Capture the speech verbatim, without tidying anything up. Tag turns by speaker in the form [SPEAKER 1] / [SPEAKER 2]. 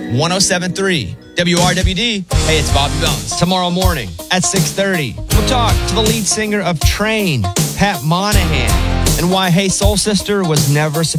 [SPEAKER 1] one oh seven point three W R W D. Hey, it's Bobby Bones. Tomorrow morning at six thirty, we'll talk to the lead singer of Train, Pat Monahan, and why Hey Soul Sister was never supposed